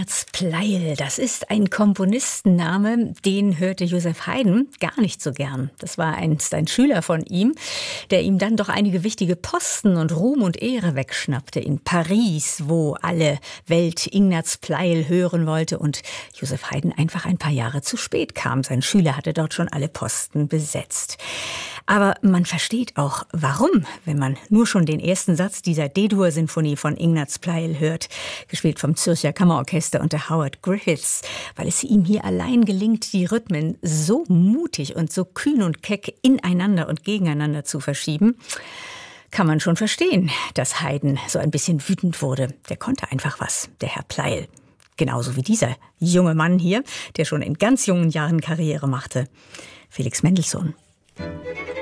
Ignaz Pleil, das ist ein Komponistenname, den hörte Joseph Haydn gar nicht so gern. Das war einst ein Schüler von ihm, der ihm dann doch einige wichtige Posten und Ruhm und Ehre wegschnappte in Paris, wo alle Welt Ignaz Pleil hören wollte und Joseph Haydn einfach ein paar Jahre zu spät kam. Sein Schüler hatte dort schon alle Posten besetzt. Aber man versteht auch, warum, wenn man nur schon den ersten Satz dieser D-Dur-Sinfonie von Ignaz Pleil hört, gespielt vom Zürcher Kammerorchester unter Howard Griffiths, weil es ihm hier allein gelingt, die Rhythmen so mutig und so kühn und keck ineinander und gegeneinander zu verschieben, kann man schon verstehen, dass Haydn so ein bisschen wütend wurde. Der konnte einfach was, der Herr Pleil. Genauso wie dieser junge Mann hier, der schon in ganz jungen Jahren Karriere machte. Felix Mendelssohn.